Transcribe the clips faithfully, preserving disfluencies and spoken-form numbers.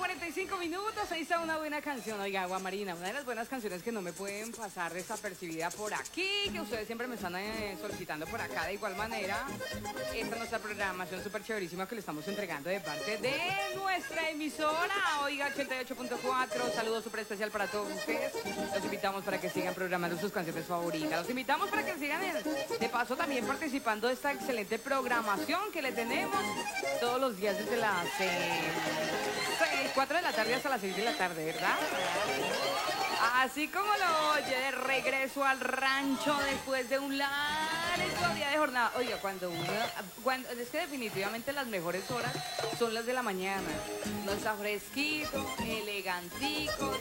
cuarenta y cinco minutos, ahí está una buena canción. Oiga, Agua Marina, una de las buenas canciones que no me pueden pasar desapercibida por aquí, que ustedes siempre me están eh, solicitando por acá de igual manera. Esta es nuestra programación súper chéverísima que le estamos entregando de parte de nuestra emisora. Oiga, ochenta y ocho punto cuatro, saludo súper especial para todos ustedes. Los invitamos para que sigan programando sus canciones favoritas. Los invitamos para que sigan, en, de paso, también participando de esta excelente programación que le tenemos todos los días desde las eh, cuatro de la tarde hasta las seis de la tarde, ¿verdad? Así como lo oye, de regreso al rancho después de un largo día de jornada. Oiga, cuando uno, cuando, es que definitivamente las mejores horas son las de la mañana. No está fresquito, elegantico,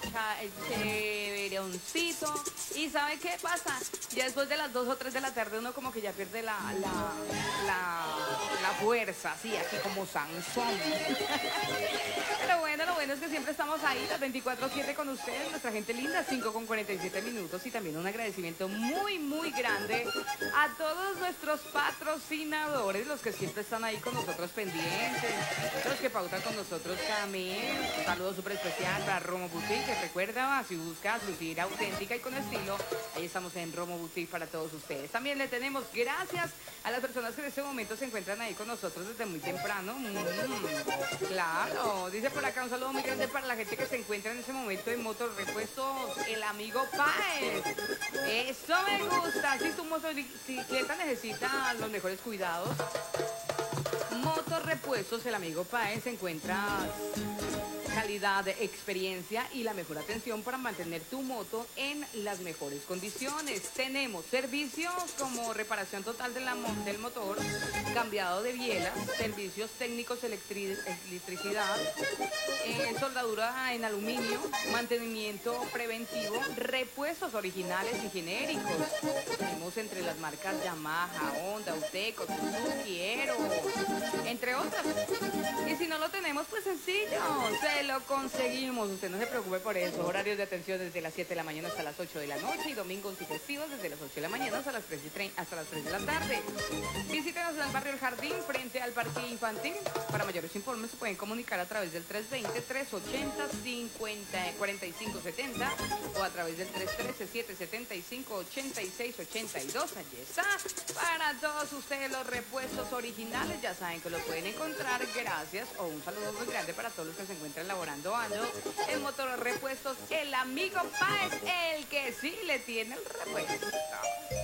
chéveroncito. ¿Y sabe qué pasa? Ya después de las dos o tres de la tarde uno como que ya pierde la, la, la, la fuerza, así, así como Sansón. Pero bueno, lo bueno es que siempre estamos ahí, las veinticuatro siete con ustedes, nuestra gente linda, cinco con cuarenta y siete minutos. Y también un agradecimiento muy, muy grande a todos nuestros patrocinadores, los que siempre están ahí con nosotros pendientes, los que pautan con nosotros también. Un saludo súper especial para Romo Boutique, que recuerda, si buscas lucir auténtica y con estilo, ahí estamos en Romo Boutique para todos ustedes. También le tenemos gracias a las personas que en este momento se encuentran ahí con nosotros desde muy temprano. Mm, claro, dice por acá un saludo muy grande para la gente que se encuentra en ese momento en Motorrepuestos, el amigo Páez. Eso me gusta. Si tu motocicleta necesita los mejores cuidados, Motorrepuestos, el amigo Páez, se encuentra calidad, experiencia y la mejor atención para mantener tu moto en las mejores condiciones. Tenemos servicios como reparación total de la, del motor, cambiado de bielas, servicios técnicos, electri electricidad, eh, soldadura en aluminio, mantenimiento preventivo, repuestos originales y genéricos. Tenemos entre las marcas Yamaha, Honda, Uteco, Suzuki, Aero, entre otras. Y si no lo tenemos, pues sencillo, se lo conseguimos. Usted no se preocupe por eso. Horarios de atención desde las siete de la mañana hasta las ocho de la noche y domingos y festivos desde las ocho de la mañana hasta las tres, y hasta las tres de la tarde. Visítenos en el barrio El Jardín, frente al parque infantil. Para mayores informes se pueden comunicar a través del tres veinte, tres ochenta, cuarenta y cinco setenta o a través del tres trece, siete setenta y cinco, ochenta y seis ochenta y dos. Allí está. Para todos ustedes los repuestos originales, ya saben que lo pueden encontrar. Gracias. O un saludo muy grande para todos los que se encuentran laborando ando en Motorrepuestos, el amigo Páez, el que sí le tiene el repuesto.